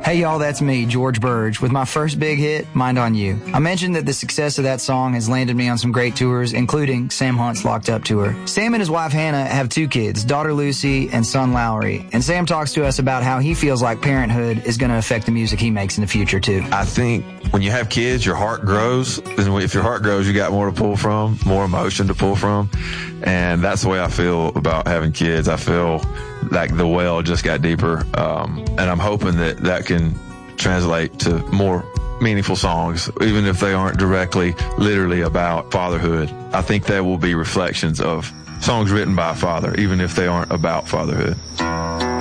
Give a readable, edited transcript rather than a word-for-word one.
Hey y'all, that's me, George Burge, with my first big hit, Mind on You. I mentioned that the success of that song has landed me on some great tours, including Sam Hunt's Locked Up tour. Sam and his wife Hannah have 2 kids, daughter Lucy and son Lowry, and Sam talks to us about how he feels like parenthood is going to affect the music he makes in the future too. I think when you have kids, your heart grows, and if your heart grows, you got more to pull from, more emotion to pull from, and that's the way I feel about having kids. I feel like the well just got deeper, and I'm hoping that can translate to more meaningful songs, even if they aren't directly, literally about fatherhood. I think there will be reflections of songs written by a father, even if they aren't about fatherhood.